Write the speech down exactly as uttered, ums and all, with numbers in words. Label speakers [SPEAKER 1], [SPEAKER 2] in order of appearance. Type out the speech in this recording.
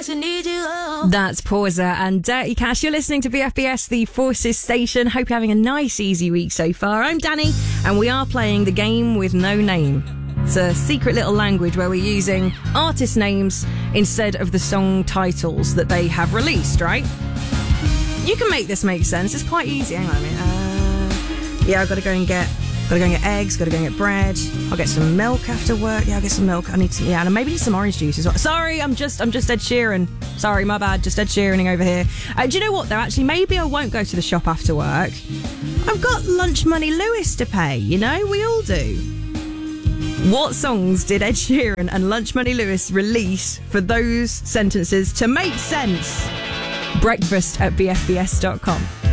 [SPEAKER 1] F B S, I need you. Oh.
[SPEAKER 2] That's Pauser and Dirty Cash. You're listening to B F B S, the Forces Station. Hope you're having a nice, easy week so far. I'm Danny, and we are playing the game with no name. It's a secret little language where we're using artist names instead of the song titles that they have released, right? You can make this make sense. It's quite easy. Hang on a minute. Uh, yeah, I've got to go and get... Got to go and get eggs, got to go and get bread. I'll get some milk after work. Yeah, I'll get some milk. I need some, yeah, and maybe need some orange juice as well. Sorry, I'm just, I'm just Ed Sheeran. Sorry, my bad. Just Ed Sheeraning over here. Uh, do you know what, though? Actually, maybe I won't go to the shop after work. I've got Lunch Money Lewis to pay, you know? We all do. What songs did Ed Sheeran and Lunch Money Lewis release for those sentences to make sense? Breakfast at b f b s dot com.